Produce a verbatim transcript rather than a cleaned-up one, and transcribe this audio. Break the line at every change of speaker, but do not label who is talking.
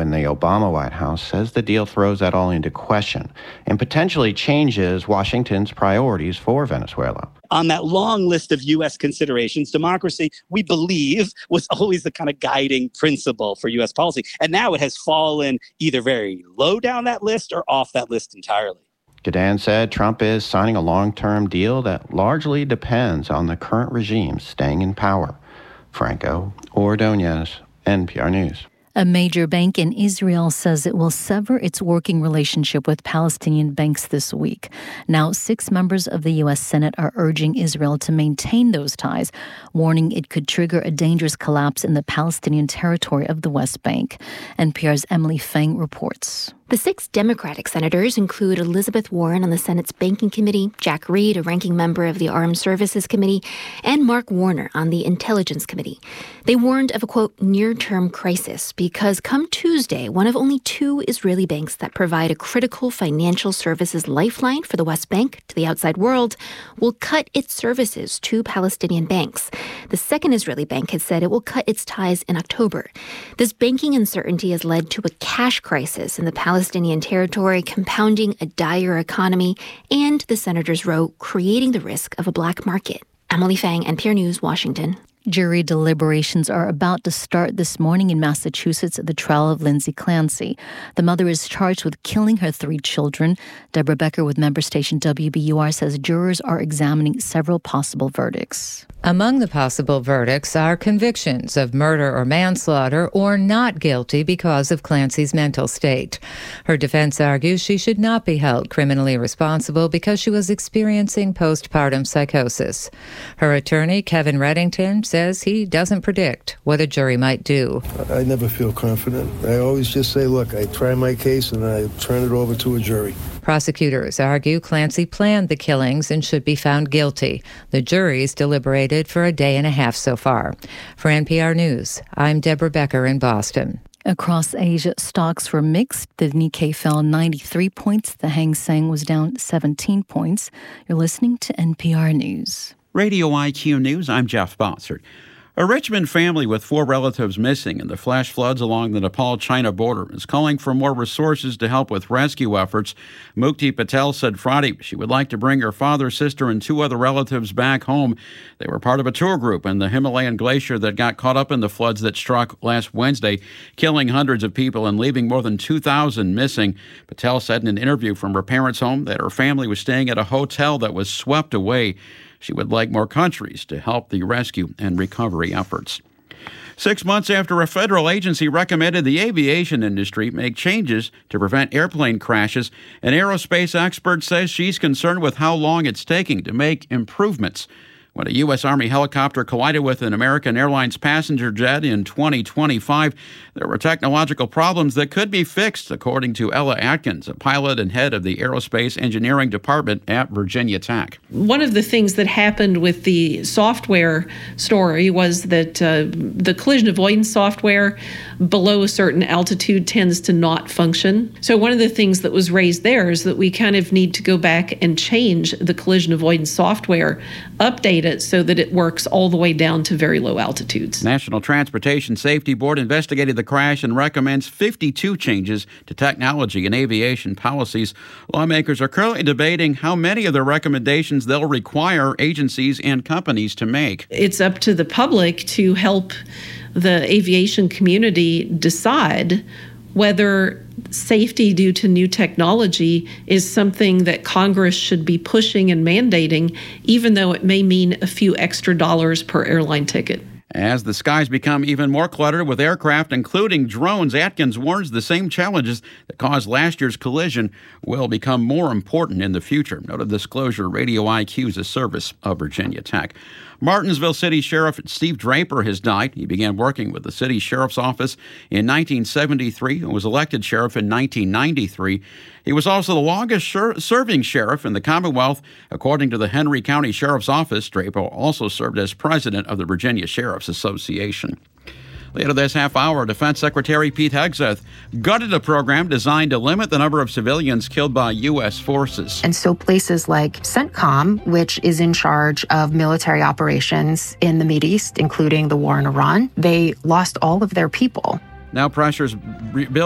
in the Obama White House says the deal throws that all into question and potentially changes Washington's priorities for Venezuela.
On that long list of U S considerations, democracy, we believe, was always the kind of guiding principle for U S policy. And now it has fallen either very low down that list or off that list entirely.
Gedan said Trump is signing a long-term deal that largely depends on the current regime staying in power. Franco Ordonez, N P R News.
A major bank in Israel says it will sever its working relationship with Palestinian banks this week. Now, six members of the U S Senate are urging Israel to maintain those ties, warning it could trigger a dangerous collapse in the Palestinian territory of the West Bank. N P R's Emily Feng reports.
The six Democratic senators include Elizabeth Warren on the Senate's Banking Committee, Jack Reed, a ranking member of the Armed Services Committee, and Mark Warner on the Intelligence Committee. They warned of a, quote, near-term crisis because come Tuesday, one of only two Israeli banks that provide a critical financial services lifeline for the West Bank to the outside world will cut its services to Palestinian banks. The second Israeli bank has said it will cut its ties in October. This banking uncertainty has led to a cash crisis in the Palestinian Palestinian territory, compounding a dire economy, and, the senators wrote, creating the risk of a black market. Emily Fang, N P R News, Washington.
Jury deliberations are about to start this morning in Massachusetts at the trial of Lindsay Clancy. The mother is charged with killing her three children. Deborah Becker with member station W B U R says jurors are examining several possible verdicts.
Among the possible verdicts are convictions of murder or manslaughter or not guilty because of Clancy's mental state. Her defense argues she should not be held criminally responsible because she was experiencing postpartum psychosis. Her attorney, Kevin Reddington, says he doesn't predict what a jury might do.
I never feel confident. I always just say, look, I try my case and I turn it over to a jury.
Prosecutors argue Clancy planned the killings and should be found guilty. The jury's deliberated for a day and a half so far. For N P R News, I'm Deborah Becker in Boston.
Across Asia, stocks were mixed. The Nikkei fell ninety-three points. The Hang Seng was down seventeen points. You're listening to N P R News.
Radio I Q News, I'm Jeff Bossert. A Richmond family with four relatives missing in the flash floods along the Nepal-China border is calling for more resources to help with rescue efforts. Mukti Patel said Friday she would like to bring her father, sister, and two other relatives back home. They were part of a tour group in the Himalayan glacier that got caught up in the floods that struck last Wednesday, killing hundreds of people and leaving more than two thousand missing. Patel said in an interview from her parents' home that her family was staying at a hotel that was swept away. She would like more countries to help the rescue and recovery efforts. Six months after a federal agency recommended the aviation industry make changes to prevent airplane crashes, an aerospace expert says she's concerned with how long it's taking to make improvements. When a U S. Army helicopter collided with an American Airlines passenger jet in twenty twenty-five, there were technological problems that could be fixed, according to Ella Atkins, a pilot and head of the Aerospace Engineering Department at Virginia Tech.
One of the things that happened with the software story was that uh, the collision avoidance software below a certain altitude tends to not function. So one of the things that was raised there is that we kind of need to go back and change the collision avoidance software, update it so that it works all the way down to very low altitudes.
National Transportation Safety Board investigated the crash and recommends fifty-two changes to technology and aviation policies. Lawmakers are currently debating how many of their recommendations they'll require agencies and companies to make.
It's up to the public to help the aviation community decide whether safety due to new technology is something that Congress should be pushing and mandating, even though it may mean a few extra dollars per airline ticket.
As the skies become even more cluttered with aircraft, including drones, Atkins warns the same challenges that caused last year's collision will become more important in the future. Note of disclosure, Radio I Q is a service of Virginia Tech. Martinsville City Sheriff Steve Draper has died. He began working with the city sheriff's office in nineteen seventy-three and was elected sheriff in nineteen ninety-three. He was also the longest-serving sheriff in the Commonwealth. According to the Henry County Sheriff's Office, Draper also served as president of the Virginia Sheriff's Association. Later this half hour, Defense Secretary Pete Hegseth gutted a program designed to limit the number of civilians killed by U S forces.
And so places like CENTCOM, which is in charge of military operations in the Mideast, including the war in Iran, they lost all of their people.
Now pressures build